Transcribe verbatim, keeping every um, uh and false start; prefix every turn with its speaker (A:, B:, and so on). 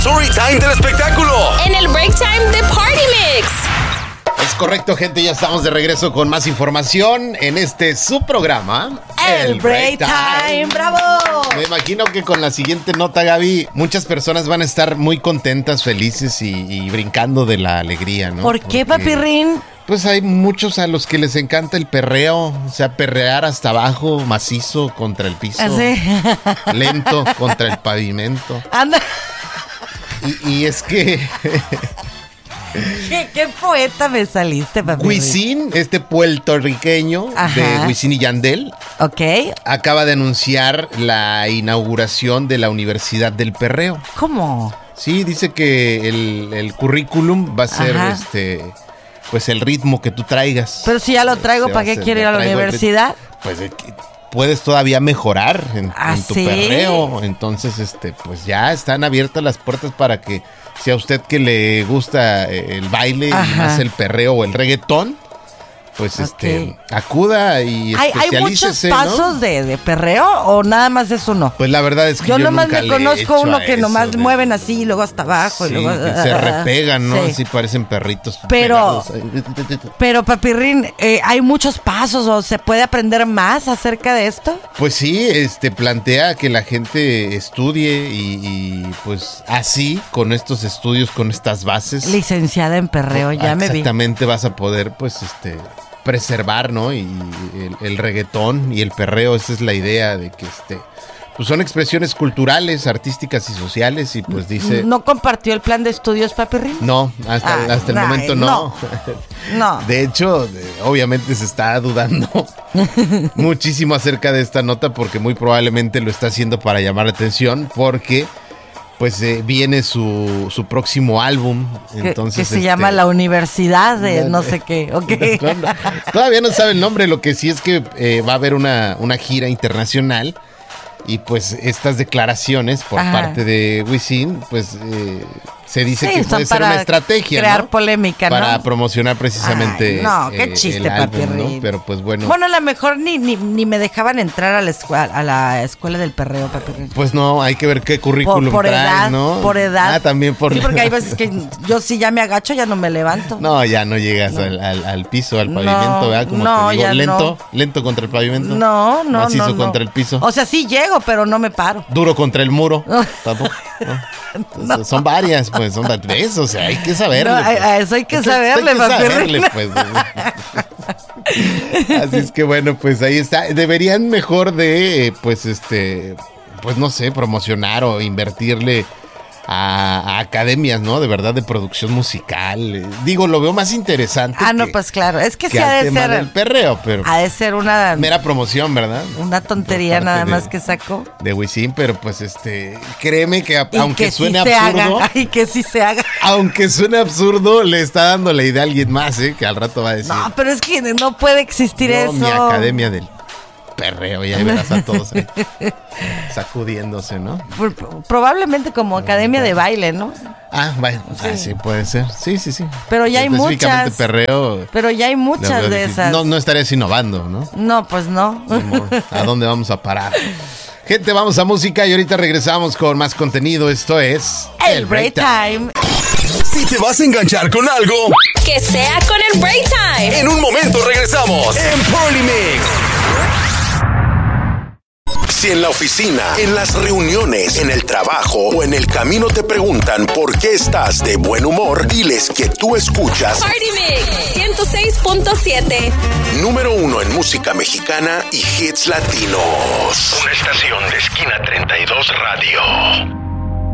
A: Story Time del espectáculo.
B: En el Break Time de Party Mix.
C: Es correcto, gente, ya estamos de regreso con más información en este su programa,
D: El, el Break, Break Time. Time. ¡Bravo!
C: Me imagino que con la siguiente nota, Gaby, muchas personas van a estar muy contentas, felices y, y brincando de la alegría, ¿no?
D: ¿Por qué, Porque, papirrín?
C: Pues hay muchos a los que les encanta el perreo, o sea, perrear hasta abajo, macizo contra el piso,
D: ¿así?
C: Lento contra el pavimento.
D: Anda.
C: Y, y es que...
D: ¿Qué, ¿Qué poeta me saliste, papi?
C: Wisin, este puertorriqueño Ajá. de Wisin y Yandel,
D: okay.
C: acaba de anunciar la inauguración de la Universidad del Perreo.
D: ¿Cómo?
C: Sí, dice que el, el currículum va a ser Ajá. este, pues el ritmo que tú traigas.
D: Pero si ya lo traigo, ¿para qué quiero ir a la universidad?
C: Pues puedes todavía mejorar en,
D: ¿Ah,
C: en tu
D: sí?
C: perreo. Entonces, este, pues ya están abiertas las puertas para que si a usted que le gusta el baile Ajá. y más el perreo o el reggaetón, pues okay. este acuda y
D: ¿Hay,
C: especialícese,
D: ¿Hay muchos pasos
C: ¿no?
D: de, de perreo o nada más es uno?
C: Pues la verdad es que
D: yo,
C: yo
D: nomás
C: nunca
D: me conozco uno que
C: eso,
D: nomás
C: de...
D: mueven así y luego hasta abajo.
C: Sí,
D: y luego...
C: que se repegan, ¿no?
D: Sí.
C: Así parecen perritos.
D: Pero,
C: pegados.
D: pero papirrín, eh, ¿hay muchos pasos o se puede aprender más acerca de esto?
C: Pues sí, este plantea que la gente estudie y, y pues así, con estos estudios, con estas bases.
D: Licenciada en perreo, ya me vi.
C: Exactamente, vas a poder, pues, este... preservar, ¿no? Y el, el reggaetón y el perreo, esa es la idea de que este pues son expresiones culturales, artísticas y sociales y pues dice...
D: ¿No compartió el plan de estudios, papirrín?
C: No, hasta, Ay, hasta el ay, momento no.
D: No. no.
C: De hecho, obviamente se está dudando muchísimo acerca de esta nota porque muy probablemente lo está haciendo para llamar la atención porque... pues eh, viene su, su próximo álbum, entonces...
D: Que, que se
C: este,
D: llama La Universidad de no sé qué, ok.
C: No, no, todavía no sabe el nombre, lo que sí es que eh, va a haber una, una gira internacional y pues estas declaraciones por Ajá. parte de Wisin, pues... Eh, se dice sí, que puede ser una estrategia,
D: crear
C: ¿no?
D: polémica, ¿no?
C: Para promocionar precisamente.
D: Ay, no, qué eh, chiste,
C: papi, ¿no? Pero pues bueno.
D: Bueno, a lo mejor ni, ni, ni me dejaban entrar a la escuela, a la escuela del perreo, papi.
C: Pues no, hay que ver qué currículum
D: por, por
C: trae,
D: edad,
C: ¿no?
D: Por edad.
C: Ah, también por
D: Sí, porque hay veces que yo sí ya me agacho, ya no me levanto.
C: No, ya no llegas no. Al, al, al piso, al pavimento,
D: no,
C: ¿verdad? Como
D: no,
C: te digo,
D: ya
C: lento,
D: no.
C: lento contra el pavimento.
D: No, no,
C: Macizo
D: no, no.
C: contra el piso.
D: O sea, sí llego, pero no me paro.
C: Duro contra el muro. Tampoco. No. No. Son varias, pues, son varias. O sea, hay que saberle.
D: No,
C: pues.
D: a eso hay que
C: eso
D: saberle,
C: hay que saberle, pues. Así es que bueno, pues ahí está. Deberían mejor de, pues, este, pues no sé, promocionar o invertirle a, a academias, ¿no? De verdad, de producción musical. Digo, lo veo más interesante.
D: Ah, no,
C: que,
D: pues claro. Es que, que sí
C: ha
D: de
C: tema
D: ser.
C: del perreo, pero.
D: Ha de ser una.
C: Mera promoción, ¿verdad?
D: Una tontería nada
C: de,
D: más que sacó.
C: De Wisin, pero pues este. Créeme que, a, aunque
D: que
C: suene
D: sí
C: absurdo.
D: Se haga, y que sí se haga.
C: Aunque suene absurdo, le está dando la idea a alguien más, ¿eh? Que al rato va a decir.
D: No, pero es que no puede existir
C: no,
D: eso.
C: Mi academia del perreo, y ahí verás a todos ahí, sacudiéndose, ¿no?
D: Probablemente como academia de baile, ¿no?
C: Ah, bueno, sí. Ah, sí puede ser. Sí, sí, sí.
D: Pero ya hay muchas.
C: Perreo.
D: Pero ya hay muchas de esas.
C: No, no estarías innovando, ¿no?
D: No, pues no.
C: ¿A dónde vamos a parar? Gente, vamos a música y ahorita regresamos con más contenido. Esto es
D: El, el Break Time.
A: Si te vas a enganchar con algo,
B: que sea con el Break Time.
A: En un momento regresamos en Party Mix. Si en la oficina, en las reuniones, en el trabajo o en el camino te preguntan por qué estás de buen humor, diles que tú escuchas
B: Party Mix ciento seis punto siete.
A: Número uno en música mexicana y hits latinos. Una estación de Esquina treinta y dos Radio.